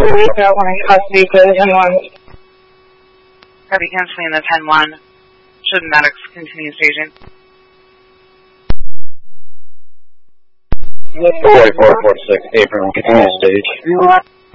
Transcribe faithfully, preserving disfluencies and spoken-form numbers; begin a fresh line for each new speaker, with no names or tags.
police out when I custody to the ten one.
Copy, canceling the ten one. Should medics continue staging?
forty-four forty-six, April, continue stage.